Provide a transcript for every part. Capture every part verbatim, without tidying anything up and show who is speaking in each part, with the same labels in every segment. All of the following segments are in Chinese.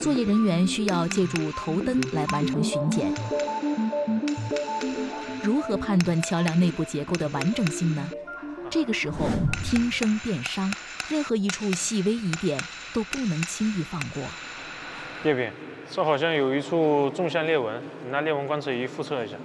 Speaker 1: 作业人员需要借助头灯来完成巡检。如何判断桥梁内部结构的完整性呢？这个时候听声辨伤，任何一处细微疑点都不能轻易放过。
Speaker 2: 叶斌，这好像有一处纵向裂纹，你拿裂纹观测仪复测一下。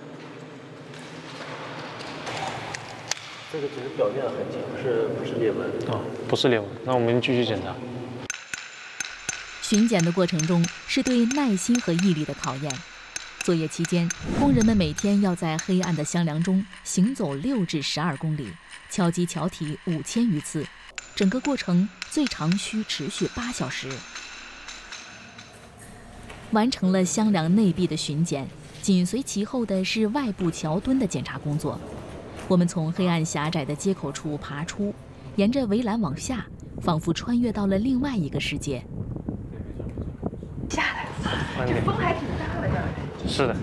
Speaker 3: 这个只是表面的痕迹，不是不是裂纹
Speaker 2: 啊，不是裂纹。那我们继续检查。
Speaker 1: 巡检的过程中是对耐心和毅力的考验。作业期间，工人们每天要在黑暗的箱梁中行走六至十二公里，敲击桥体五千余次，整个过程最长需持续八小时。完成了箱梁内壁的巡检，紧随其后的是外部桥墩的检查工作。我们从黑暗狭窄的接口处爬出，沿着围栏往下，仿佛穿越到了另外一个世界。
Speaker 4: 下来了，这风还挺大的这儿。
Speaker 2: 是的。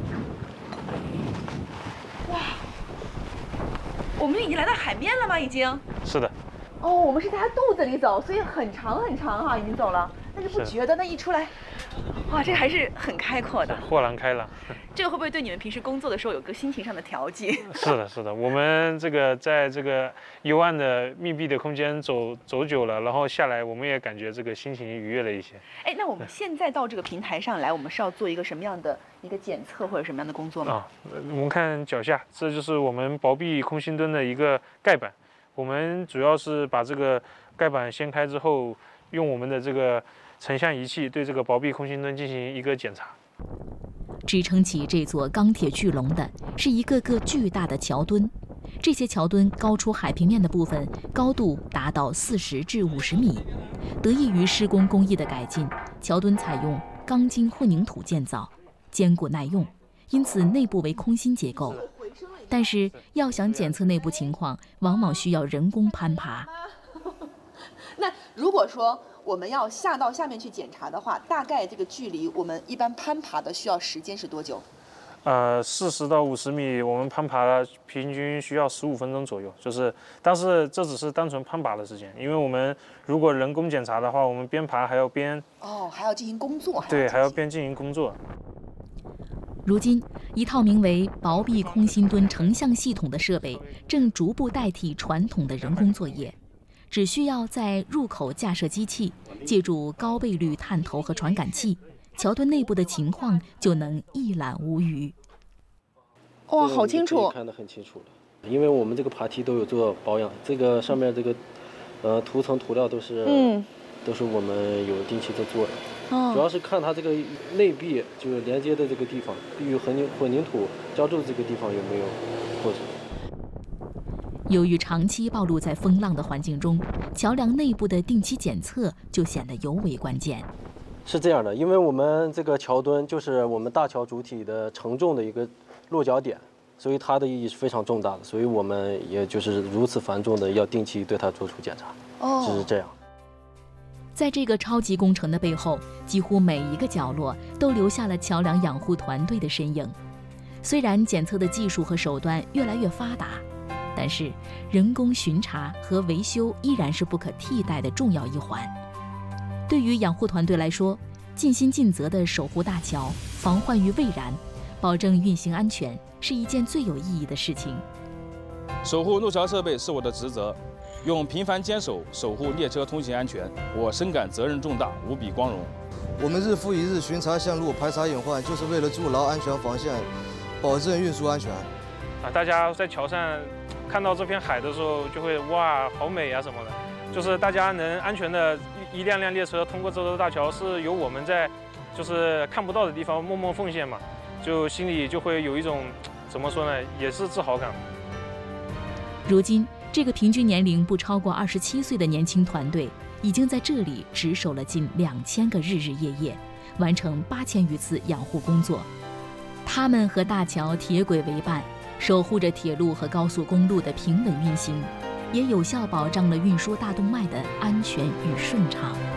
Speaker 4: 哇，我们已经来到海面了吗？已经。
Speaker 2: 是的。
Speaker 4: 哦，我们是在它肚子里走，所以很长很长哈，已经走了。但是不觉得，那一出来，哇，这还是很开阔的，
Speaker 2: 豁然开朗。
Speaker 4: 这个会不会对你们平时工作的时候有个心情上的调剂？
Speaker 2: 是的，是的，我们这个在这个幽暗的密闭的空间走走久了，然后下来，我们也感觉这个心情愉悦了一些。
Speaker 4: 哎，那我们现在到这个平台上来，我们是要做一个什么样的一个检测或者什么样的工作吗？
Speaker 2: 啊，我们看脚下，这就是我们薄壁空心墩的一个盖板。我们主要是把这个盖板掀开之后，用我们的这个成像仪器对这个薄壁空心墩进行一个检查。
Speaker 1: 支撑起这座钢铁巨龙的是一个个巨大的桥墩，这些桥墩高出海平面的部分高度达到四十至五十米。得益于施工工艺的改进，桥墩采用钢筋混凝土建造，坚固耐用，因此内部为空心结构。但是要想检测内部情况，往往需要人工攀爬。
Speaker 4: 那如果说我们要下到下面去检查的话，大概这个距离我们一般攀爬的需要时间是多久？
Speaker 2: 呃，四十到五十米，我们攀爬平均需要十五分钟左右。就是，但是这只是单纯攀爬的时间，因为我们如果人工检查的话，我们边爬还要边
Speaker 4: 哦，还要进行工作。
Speaker 2: 对，还要边进行工作。
Speaker 1: 如今，一套名为薄壁空心墩成像系统的设备正逐步代替传统的人工作业。只需要在入口架设机器，借助高倍率探头和传感器，桥墩内部的情况就能一览无余。
Speaker 4: 哇，好清楚，
Speaker 3: 看得很清楚了。因为我们这个爬梯都有做保养，这个上面这个呃涂层涂料都是嗯，都是我们有定期在做的。哦，主要是看它这个内壁就是连接的这个地方，与混凝混凝土浇筑这个地方有没有破损。
Speaker 1: 由于长期暴露在风浪的环境中，桥梁内部的定期检测就显得尤为关键。
Speaker 3: 是这样的，因为我们这个桥墩就是我们大桥主体的承重的一个落脚点，所以它的意义是非常重大的，所以我们也就是如此繁重的要定期对它做出检查。哦，只是这样。
Speaker 1: 在这个超级工程的背后，几乎每一个角落都留下了桥梁养护团队的身影。虽然检测的技术和手段越来越发达，但是人工巡查和维修依然是不可替代的重要一环。对于养护团队来说，尽心尽责地守护大桥，防患于未然，保证运行安全，是一件最有意义的事情。
Speaker 5: 守护路桥设备是我的职责，用频繁坚守守护列车通行安全，我深感责任重大，无比光荣。
Speaker 6: 我们日复一日巡查线路，排查隐患，就是为了筑牢安全防线，保证运输安全。
Speaker 2: 啊，大家在桥上看到这片海的时候，就会哇，好美啊什么的。就是大家能安全的一辆辆列车通过这座大桥，是由我们在就是看不到的地方默默奉献嘛，就心里就会有一种怎么说呢，也是自豪感。
Speaker 1: 如今，这个平均年龄不超过二十七岁的年轻团队，已经在这里值守了近两千个日日夜夜，完成八千余次养护工作。他们和大桥铁轨为伴，守护着铁路和高速公路的平稳运行，也有效保障了运输大动脉的安全与顺畅。